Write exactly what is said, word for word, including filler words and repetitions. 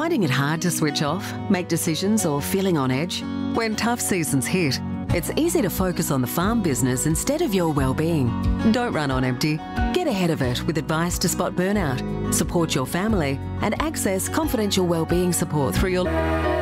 Finding it hard to switch off, make decisions, or feeling on edge? When tough seasons hit, it's easy to focus on the farm business instead of your well-being. Don't run on empty. Get ahead of it with advice to spot burnout, support your family, and access confidential well-being support through your